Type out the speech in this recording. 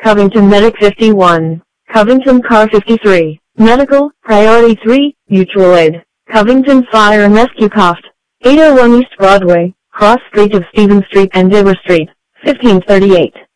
Covington Medic 51. Covington Car 53. Medical, Priority 3, Mutual Aid. Covington Fire and Rescue Cost. 801 East Broadway, cross street of Stephen Street and Diver Street, 1538.